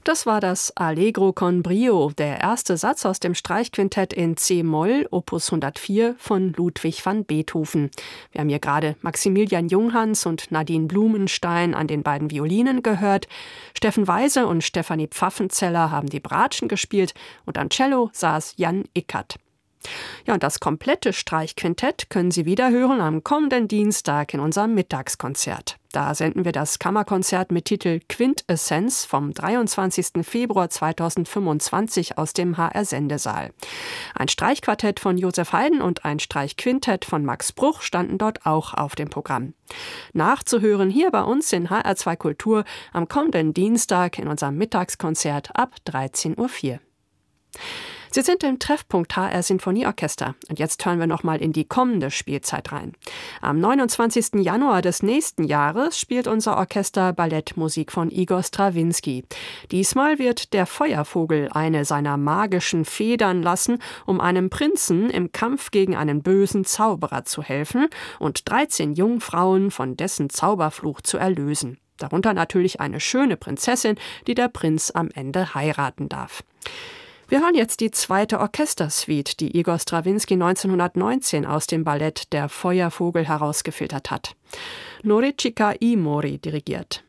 Das war das Allegro con brio, der erste Satz aus dem Streichquintett in C-Moll, Opus 104 von Ludwig van Beethoven. Wir haben hier gerade Maximilian Junghans und Nadine Blumenstein an den beiden Violinen gehört. Steffen Weise und Stefanie Pfaffenzeller haben die Bratschen gespielt und am Cello saß Jan Ickert. Ja, und das komplette Streichquintett können Sie wiederhören am kommenden Dienstag in unserem Mittagskonzert. Da senden wir das Kammerkonzert mit Titel Quintessenz vom 23. Februar 2025 aus dem HR-Sendesaal. Ein Streichquartett von Josef Haydn und ein Streichquintett von Max Bruch standen dort auch auf dem Programm. Nachzuhören hier bei uns in HR2 Kultur am kommenden Dienstag in unserem Mittagskonzert ab 13.04 Uhr. Sie sind im Treffpunkt HR Sinfonieorchester und jetzt hören wir noch mal in die kommende Spielzeit rein. Am 29. Januar des nächsten Jahres spielt unser Orchester Ballettmusik von Igor Strawinski. Diesmal wird der Feuervogel eine seiner magischen Federn lassen, um einem Prinzen im Kampf gegen einen bösen Zauberer zu helfen und 13 Jungfrauen von dessen Zauberfluch zu erlösen. Darunter natürlich eine schöne Prinzessin, die der Prinz am Ende heiraten darf. Wir hören jetzt die zweite Orchestersuite, die Igor Strawinski 1919 aus dem Ballett Der Feuervogel herausgefiltert hat. Noricika Imori dirigiert.